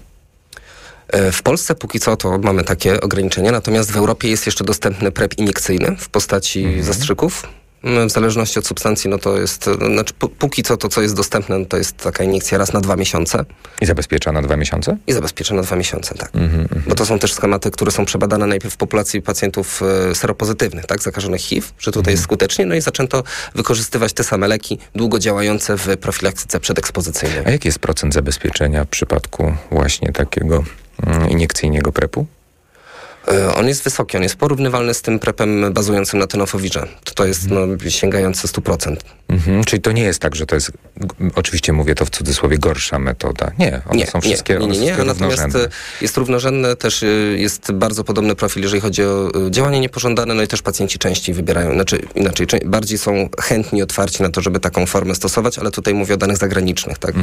W Polsce póki co to mamy takie ograniczenia, natomiast w Europie jest jeszcze dostępny PrEP iniekcyjny w postaci zastrzyków. W zależności od substancji, to jest, póki co to, co jest dostępne, to jest taka iniekcja raz na 2 miesiące. I zabezpiecza na 2 miesiące? I zabezpiecza na 2 miesiące, tak. Bo to są też schematy, które są przebadane najpierw w populacji pacjentów seropozytywnych, tak, zakażonych HIV, że tutaj jest skutecznie, i zaczęto wykorzystywać te same leki długo działające w profilaktyce przedekspozycyjnej. A jaki jest procent zabezpieczenia w przypadku właśnie takiego iniekcyjnego PrEP-u? On jest wysoki, on jest porównywalny z tym PrEP-em bazującym na tenofowirze. To jest sięgające 100%. Czyli to nie jest tak, że to jest, oczywiście mówię to w cudzysłowie, gorsza metoda. Nie, one są wszystkie Nie, natomiast jest równorzędne, też jest bardzo podobny profil, jeżeli chodzi o działanie niepożądane, i też pacjenci częściej wybierają, bardziej są chętni, otwarci na to, żeby taką formę stosować, ale tutaj mówię o danych zagranicznych, tak?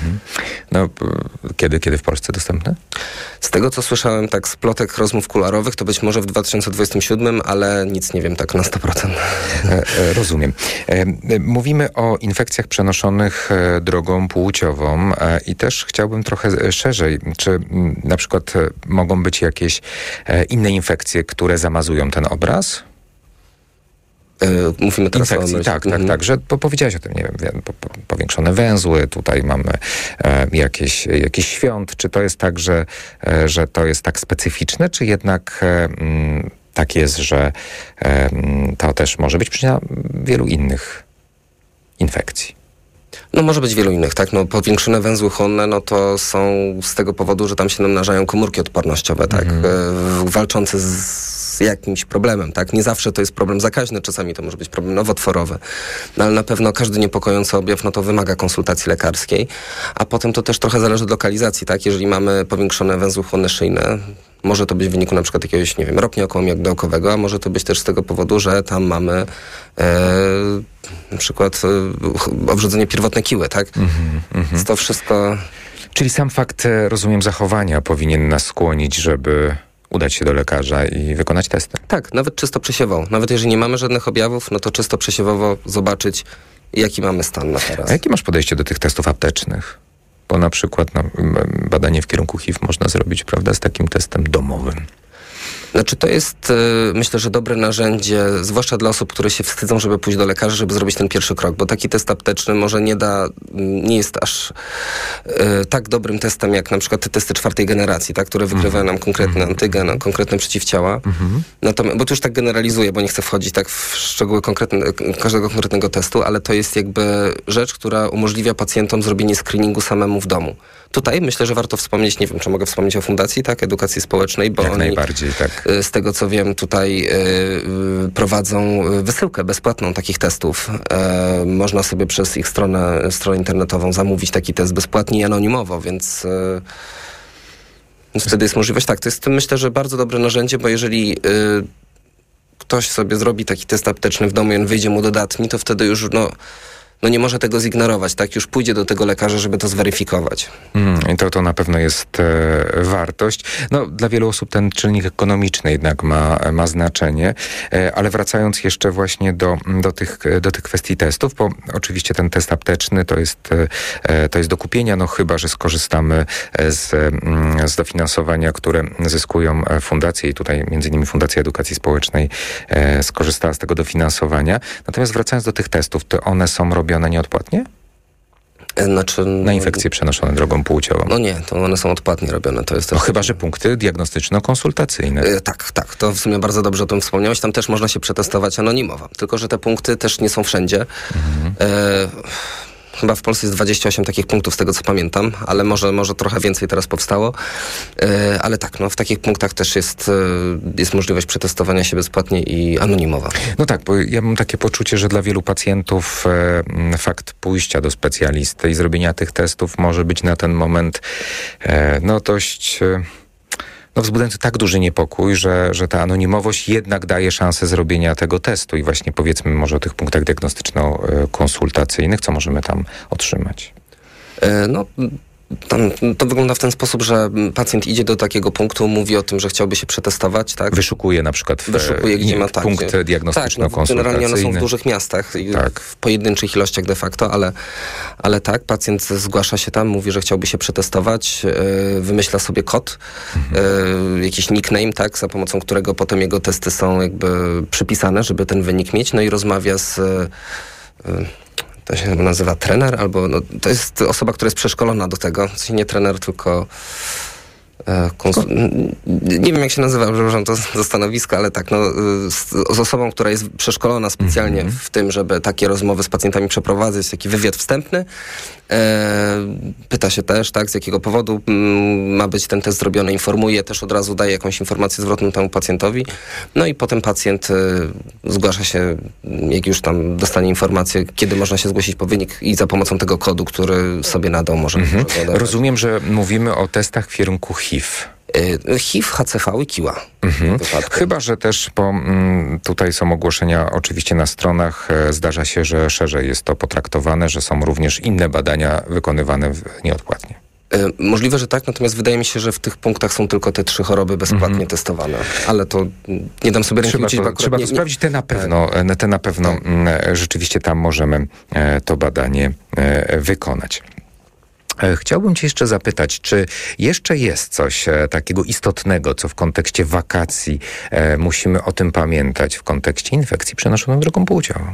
Kiedy w Polsce dostępne? Z tego, co słyszałem, tak z plotek rozmów kuluarowych, to być może w 2027, ale nic nie wiem tak na 100%. Rozumiem. Mówimy o infekcjach przenoszonych drogą płciową i też chciałbym trochę szerzej, czy na przykład mogą być jakieś inne infekcje, które zamazują ten obraz? Mówimy teraz infekcji, o... Tak, że powiedziałeś o tym, nie wiem, powiększone węzły, tutaj mamy jakiś świąt. Czy to jest tak, że to jest tak specyficzne, czy jednak tak jest, że to też może być przyczyna wielu innych infekcji? No może być wielu innych, tak? No powiększone węzły chłonne, no to są z tego powodu, że tam się namnażają komórki odpornościowe, tak? Walczące z jakimś problemem, tak? Nie zawsze to jest problem zakaźny, czasami to może być problem nowotworowy, no ale na pewno każdy niepokojący objaw, no to wymaga konsultacji lekarskiej, a potem to też trochę zależy od lokalizacji, tak? Jeżeli mamy powiększone węzły chłonne szyjne, może to być w wyniku na przykład jakiegoś, nie wiem, ropnia okołomiodołkowego, a może to być też z tego powodu, że tam mamy na przykład obrzucenie pierwotne kiły, tak? Więc to wszystko... Czyli sam fakt, rozumiem, zachowania powinien nas skłonić, żeby udać się do lekarza i wykonać testy. Tak, nawet czysto przesiewowo. Nawet jeżeli nie mamy żadnych objawów, no to czysto przesiewowo zobaczyć, jaki mamy stan na teraz. A jakie masz podejście do tych testów aptecznych? Bo na przykład badanie w kierunku HIV można zrobić, prawda, z takim testem domowym. Znaczy to jest, myślę, że dobre narzędzie, zwłaszcza dla osób, które się wstydzą, żeby pójść do lekarza, żeby zrobić ten pierwszy krok, bo taki test apteczny może nie jest aż tak dobrym testem, jak na przykład te testy 4. generacji, tak, które wykrywają nam konkretny antygen, konkretne przeciwciała. Natomiast, bo to już tak generalizuję, bo nie chcę wchodzić tak w szczegóły każdego konkretnego testu, ale to jest jakby rzecz, która umożliwia pacjentom zrobienie screeningu samemu w domu. Tutaj myślę, że warto wspomnieć, nie wiem, czy mogę wspomnieć o Fundacji, tak, Edukacji Społecznej, bo jak oni, najbardziej, tak. Z tego co wiem, tutaj prowadzą wysyłkę bezpłatną takich testów. Można sobie przez ich stronę internetową zamówić taki test bezpłatnie i anonimowo, więc wtedy jest możliwość. Tak, to jest, myślę, że bardzo dobre narzędzie, bo jeżeli ktoś sobie zrobi taki test apteczny w domu i on wyjdzie mu dodatni, to wtedy już no nie może tego zignorować, tak? Już pójdzie do tego lekarza, żeby to zweryfikować. I to na pewno jest wartość. No, dla wielu osób ten czynnik ekonomiczny jednak ma znaczenie, ale wracając jeszcze właśnie do tych kwestii testów, bo oczywiście ten test apteczny to jest do kupienia, no chyba że skorzystamy z dofinansowania, które zyskują fundacje i tutaj między innymi Fundacja Edukacji Społecznej skorzystała z tego dofinansowania. Natomiast wracając do tych testów, to one są robione nieodpłatnie? Znaczy, na infekcje przenoszone drogą płciową. No nie, to one są odpłatnie robione. To jest chyba, że punkty diagnostyczno-konsultacyjne. Tak, to w sumie bardzo dobrze o tym wspomniałeś. Tam też można się przetestować anonimowo. Tylko że te punkty też nie są wszędzie. Chyba w Polsce jest 28 takich punktów, z tego co pamiętam, ale może trochę więcej teraz powstało. Ale tak, no w takich punktach też jest możliwość przetestowania się bezpłatnie i anonimowo. No tak, bo ja mam takie poczucie, że dla wielu pacjentów fakt pójścia do specjalisty i zrobienia tych testów może być na ten moment dość... wzbudzający tak duży niepokój, że ta anonimowość jednak daje szansę zrobienia tego testu i właśnie powiedzmy może o tych punktach diagnostyczno-konsultacyjnych, co możemy tam otrzymać? To wygląda w ten sposób, że pacjent idzie do takiego punktu, mówi o tym, że chciałby się przetestować, tak? Wyszukuje na przykład gdzie ma punkt diagnostyczno-konsultacyjny. Generalnie one są w dużych miastach, w pojedynczych ilościach de facto, ale tak, pacjent zgłasza się tam, mówi, że chciałby się przetestować, wymyśla sobie kod, jakiś nickname, tak, za pomocą którego potem jego testy są jakby przypisane, żeby ten wynik mieć, no i rozmawia z... To się nazywa trener, albo to jest osoba, która jest przeszkolona do tego. W sensie nie trener, tylko nie wiem jak się nazywa, przepraszam, to stanowisko, ale tak, z osobą, która jest przeszkolona specjalnie w tym, żeby takie rozmowy z pacjentami przeprowadzać, taki wywiad wstępny. Pyta się też, tak, z jakiego powodu ma być ten test zrobiony, informuje, też od razu daje jakąś informację zwrotną temu pacjentowi. No i potem pacjent zgłasza się, jak już tam dostanie informację, kiedy można się zgłosić po wynik i za pomocą tego kodu, który sobie nadał, może Rozumiem, że mówimy o testach w kierunku HIV. HIV, HCV i kiła. Chyba, że też, bo tutaj są ogłoszenia oczywiście na stronach, zdarza się, że szerzej jest to potraktowane, że są również inne badania wykonywane nieodpłatnie. Możliwe, że tak, natomiast wydaje mi się, że w tych punktach są tylko te 3 choroby bezpłatnie testowane. Ale to nie dam sobie ręki uciec. Trzeba to sprawdzić. Te na pewno rzeczywiście tam możemy to badanie wykonać. Chciałbym cię jeszcze zapytać, czy jeszcze jest coś takiego istotnego, co w kontekście wakacji musimy o tym pamiętać w kontekście infekcji przenoszoną drogą płciową?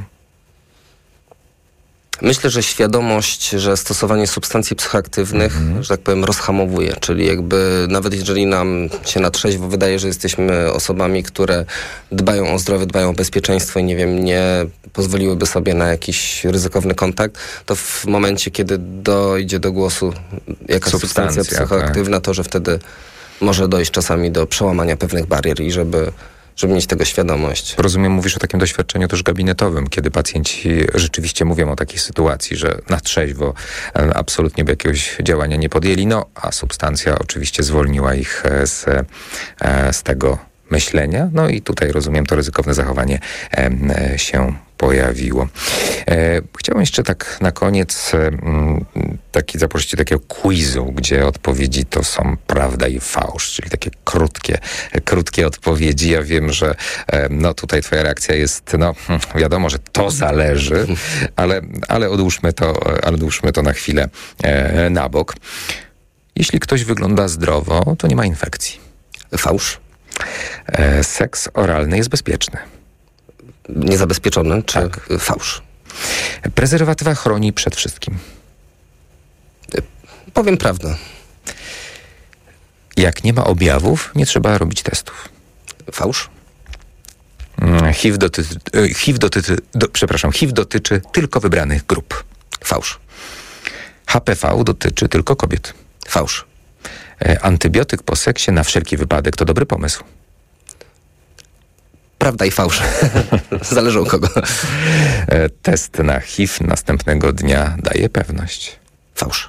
Myślę, że świadomość, że stosowanie substancji psychoaktywnych, że tak powiem, rozhamowuje. Czyli jakby nawet jeżeli nam się na trzeźwo wydaje, że jesteśmy osobami, które dbają o zdrowie, dbają o bezpieczeństwo i nie pozwoliłyby sobie na jakiś ryzykowny kontakt, to w momencie, kiedy dojdzie do głosu jakaś substancja psychoaktywna, to że wtedy może dojść czasami do przełamania pewnych barier i żeby mieć tego świadomość. Rozumiem, mówisz o takim doświadczeniu też gabinetowym, kiedy pacjenci rzeczywiście mówią o takiej sytuacji, że na trzeźwo absolutnie by jakiegoś działania nie podjęli, a substancja oczywiście zwolniła ich z tego myślenia. No i tutaj, rozumiem, to ryzykowne zachowanie się pojawiło. Chciałbym jeszcze tak na koniec zaprosić do takiego quizu, gdzie odpowiedzi to są prawda i fałsz, czyli takie krótkie odpowiedzi. Ja wiem, że tutaj twoja reakcja jest, wiadomo, że to zależy, ale odłóżmy to na chwilę na bok. Jeśli ktoś wygląda zdrowo, to nie ma infekcji. Fałsz. Seks oralny jest bezpieczny. Niezabezpieczony, czy tak. Fałsz? Prezerwatywa chroni przed wszystkim. Powiem prawdę. Jak nie ma objawów, nie trzeba robić testów. Fałsz? HIV dotyczy tylko wybranych grup. Fałsz. HPV dotyczy tylko kobiet. Fałsz. Antybiotyk po seksie na wszelki wypadek to dobry pomysł. Prawda i fałsz. Zależy od kogo. Test na HIV następnego dnia daje pewność. Fałsz.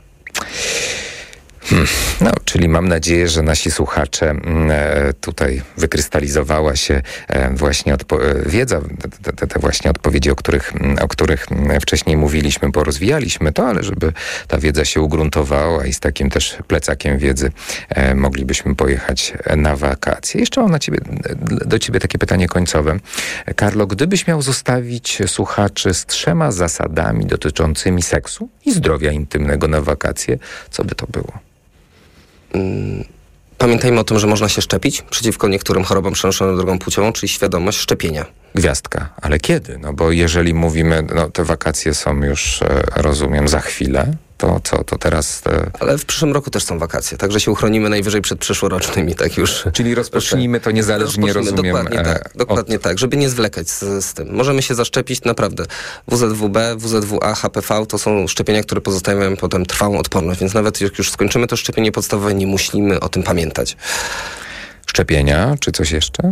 Czyli mam nadzieję, że nasi słuchacze tutaj wykrystalizowała się właśnie wiedza, te właśnie odpowiedzi, o których wcześniej mówiliśmy, bo rozwijaliśmy to, ale żeby ta wiedza się ugruntowała i z takim też plecakiem wiedzy moglibyśmy pojechać na wakacje. Jeszcze mam do ciebie takie pytanie końcowe. Karlo, gdybyś miał zostawić słuchaczy z 3 zasadami dotyczącymi seksu i zdrowia intymnego na wakacje, co by to było? Pamiętajmy o tym, że można się szczepić przeciwko niektórym chorobom przenoszonym drogą płciową, czyli świadomość szczepienia. Gwiazdka. Ale kiedy? Bo jeżeli mówimy, te wakacje są już, rozumiem, za chwilę, to co? To teraz... Ale w przyszłym roku też są wakacje, także się uchronimy najwyżej przed przyszłorocznymi, tak już. Czyli rozpocznijmy to niezależnie, rozumiem. Dokładnie tak, żeby nie zwlekać z tym. Możemy się zaszczepić, naprawdę. WZWB, WZWA, HPV to są szczepienia, które pozostawiają potem trwałą odporność, więc nawet jak już skończymy to szczepienie podstawowe, nie musimy o tym pamiętać. Szczepienia, czy coś jeszcze?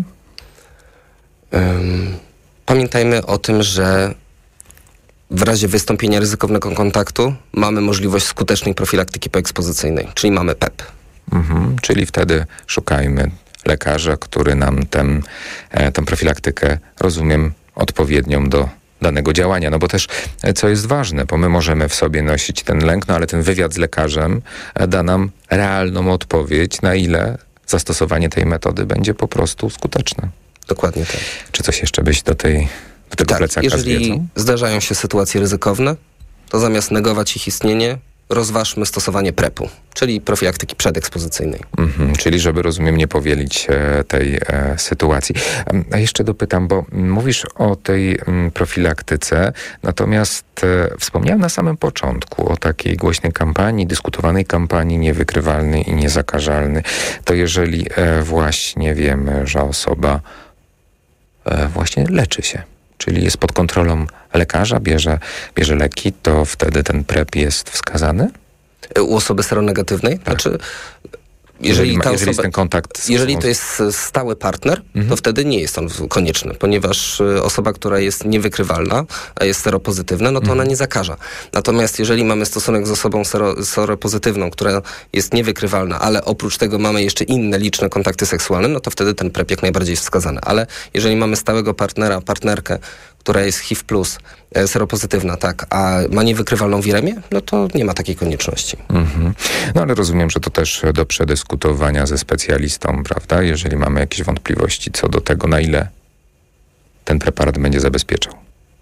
Pamiętajmy o tym, że w razie wystąpienia ryzykownego kontaktu mamy możliwość skutecznej profilaktyki poekspozycyjnej, czyli mamy PEP. Czyli wtedy szukajmy lekarza, który nam tę profilaktykę, rozumiem, odpowiednią do danego działania. Bo też, co jest ważne, bo my możemy w sobie nosić ten lęk, ale ten wywiad z lekarzem da nam realną odpowiedź, na ile zastosowanie tej metody będzie po prostu skuteczne. Dokładnie tak. Czy coś jeszcze byś do tego plecaka jeżeli zdarzają się sytuacje ryzykowne, to zamiast negować ich istnienie, rozważmy stosowanie PrEP-u, czyli profilaktyki przedekspozycyjnej. Czyli żeby, rozumiem, nie powielić tej sytuacji. A jeszcze dopytam, bo mówisz o tej profilaktyce, natomiast wspomniałem na samym początku o takiej głośnej kampanii, dyskutowanej kampanii niewykrywalny i niezakażalny. To jeżeli właśnie wiemy, że osoba właśnie leczy się, czyli jest pod kontrolą lekarza, bierze leki, to wtedy ten PrEP jest wskazany? U osoby seronegatywnej? Tak. Znaczy, jeżeli jest ten kontakt jeżeli to jest stały partner, to wtedy nie jest on konieczny, ponieważ osoba, która jest niewykrywalna, a jest seropozytywna, to ona nie zakaża. Natomiast jeżeli mamy stosunek z osobą seropozytywną, która jest niewykrywalna, ale oprócz tego mamy jeszcze inne liczne kontakty seksualne, to wtedy ten PrEP jak najbardziej jest wskazany. Ale jeżeli mamy stałego partnera, partnerkę, która jest HIV+, seropozytywna, tak, a ma niewykrywalną wiremię, to nie ma takiej konieczności. Ale rozumiem, że to też do przedyskutowania ze specjalistą, prawda? Jeżeli mamy jakieś wątpliwości co do tego, na ile ten preparat będzie zabezpieczał.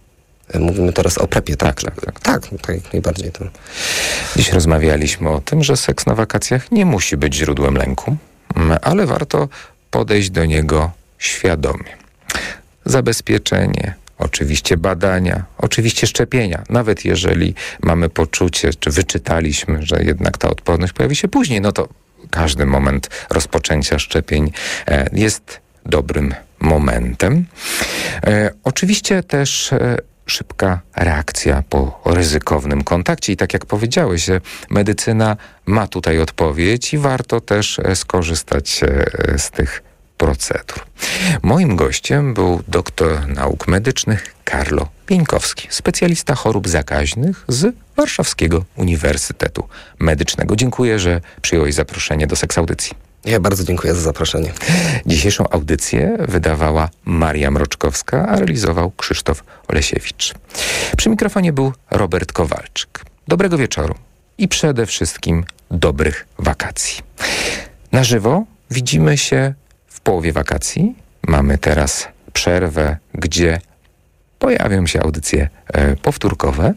Mówimy teraz o prepie, tak? Tak, jak najbardziej. To. Dziś rozmawialiśmy o tym, że seks na wakacjach nie musi być źródłem lęku, ale warto podejść do niego świadomie. Zabezpieczenie, oczywiście badania, oczywiście szczepienia. Nawet jeżeli mamy poczucie, czy wyczytaliśmy, że jednak ta odporność pojawi się później, no to każdy moment rozpoczęcia szczepień jest dobrym momentem. Oczywiście też szybka reakcja po ryzykownym kontakcie i tak jak powiedziałeś, medycyna ma tutaj odpowiedź i warto też skorzystać z tych procedur. Moim gościem był doktor nauk medycznych Karlo Pieńkowski, specjalista chorób zakaźnych z Warszawskiego Uniwersytetu Medycznego. Dziękuję, że przyjąłeś zaproszenie do Seks Audycji. Ja bardzo dziękuję za zaproszenie. Dzisiejszą audycję wydawała Maria Mroczkowska, a realizował Krzysztof Olesiewicz. Przy mikrofonie był Robert Kowalczyk. Dobrego wieczoru i przede wszystkim dobrych wakacji. Na żywo widzimy się w połowie wakacji. Mamy teraz przerwę, gdzie pojawią się audycje powtórkowe.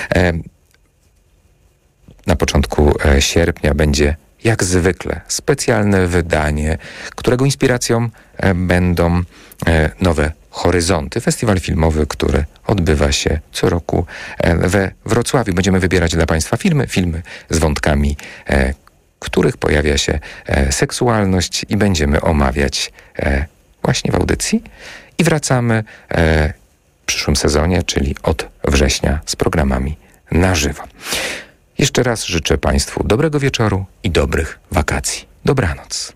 Na początku sierpnia będzie jak zwykle specjalne wydanie, którego inspiracją będą Nowe Horyzonty, festiwal filmowy, który odbywa się co roku we Wrocławiu. Będziemy wybierać dla Państwa filmy z wątkami, których pojawia się seksualność i będziemy omawiać właśnie w audycji. I wracamy w przyszłym sezonie, czyli od września z programami na żywo. Jeszcze raz życzę Państwu dobrego wieczoru i dobrych wakacji. Dobranoc.